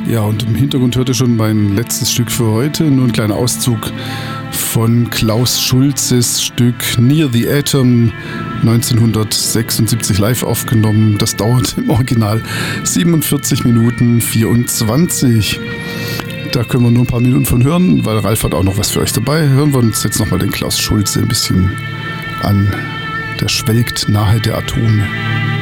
Ja, und im Hintergrund hört ihr schon mein letztes Stück für heute. Nur ein kleiner Auszug von Klaus Schulzes Stück Near the Atom, 1976 live aufgenommen. Das dauert im Original 47 Minuten 24. Da können wir nur ein paar Minuten von hören, weil Ralf hat auch noch was für euch dabei. Hören wir uns jetzt nochmal den Klaus Schulze ein bisschen an. Der schwelgt nahe der Atome.